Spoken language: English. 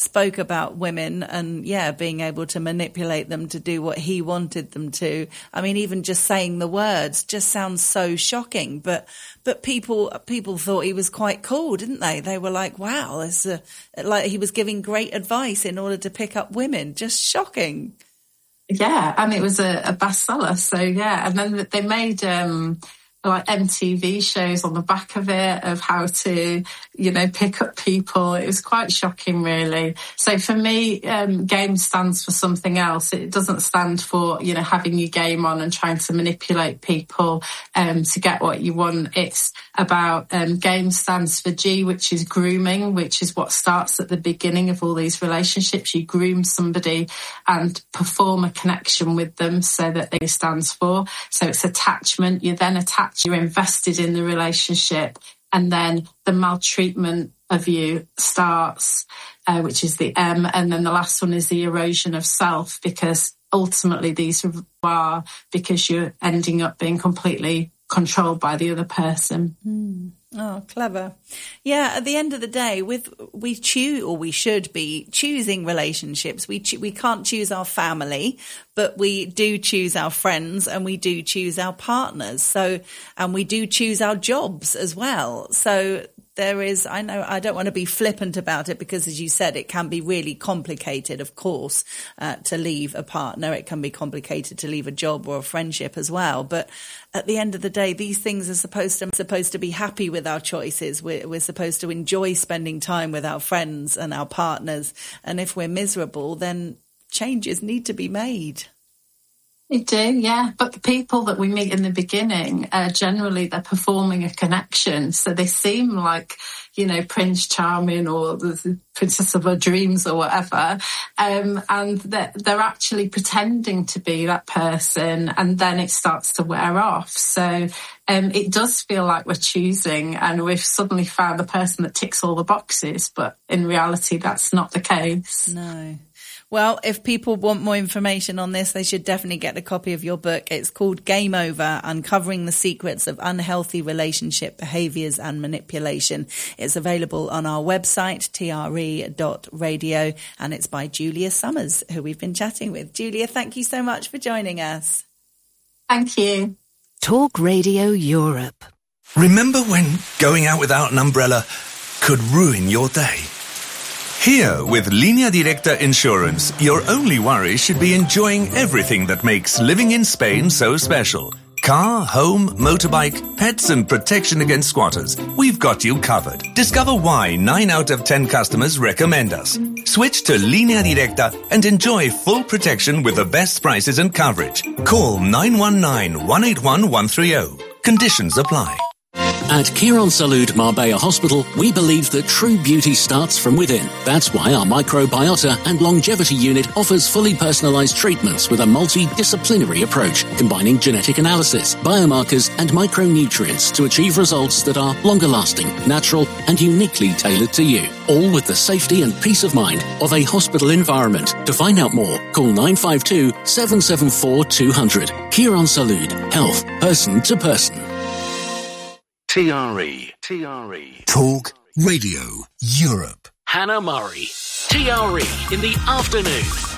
spoke about women and, being able to manipulate them to do what he wanted them to. I mean, even just saying the words just sounds so shocking. But people thought he was quite cool, didn't they? They were like, wow, it's like he was giving great advice in order to pick up women. Just shocking. Yeah, and it was a bestseller. So, yeah, and then they made like MTV shows on the back of it of how to, pick up people. It was quite shocking, really. So for me, game stands for something else. It doesn't stand for, having your game on and trying to manipulate people to get what you want. It's about game stands for G, which is grooming, which is what starts at the beginning of all these relationships. You groom somebody and perform a connection with them, so that they stands for. So it's attachment. You then attach. You're invested in the relationship, and then the maltreatment of you starts, which is the M, and then the last one is the erosion of self, because ultimately these are because you're ending up being completely controlled by the other person. Oh, clever. Yeah, at the end of the day, we should be choosing relationships. We can't choose our family, but we do choose our friends, and we do choose our partners. So, and we do choose our jobs as well. So there is, I know I don't want to be flippant about it, because as you said, it can be really complicated, of course, to leave a partner. It can be complicated to leave a job or a friendship as well. But at the end of the day, these things are supposed to be happy with our choices. We're supposed to enjoy spending time with our friends and our partners. And if we're miserable, then changes need to be made. They do, yeah. But the people that we meet in the beginning, generally they're performing a connection. So they seem like, Prince Charming or the Princess of Our Dreams or whatever. And they're actually pretending to be that person, and then it starts to wear off. So it does feel like we're choosing, and we've suddenly found the person that ticks all the boxes. But in reality, that's not the case. No. Well, if people want more information on this, they should definitely get a copy of your book. It's called Game Over: Uncovering the Secrets of Unhealthy Relationship Behaviours and Manipulation. It's available on our website, tre.radio, and it's by Julia Summers, who we've been chatting with. Julia, thank you so much for joining us. Thank you. Talk Radio Europe. Remember when going out without an umbrella could ruin your day? Here, with Línea Directa Insurance, your only worry should be enjoying everything that makes living in Spain so special. Car, home, motorbike, pets and protection against squatters. We've got you covered. Discover why 9 out of 10 customers recommend us. Switch to Línea Directa and enjoy full protection with the best prices and coverage. Call 919-181-130. Conditions apply. At Quirónsalud Marbella Hospital, we believe that true beauty starts from within. That's why our microbiota and longevity unit offers fully personalized treatments with a multidisciplinary approach, combining genetic analysis, biomarkers, and micronutrients to achieve results that are longer lasting, natural, and uniquely tailored to you. All with the safety and peace of mind of a hospital environment. To find out more, call 952-774-200. Quirónsalud. Health, person to person. TRE. Talk Radio Europe. Hannah Murray. TRE in the afternoon.